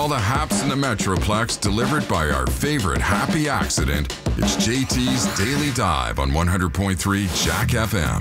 all the haps in the Metroplex delivered by our favorite happy accident. It's JT's Daily Dive on 100.3 Jack FM.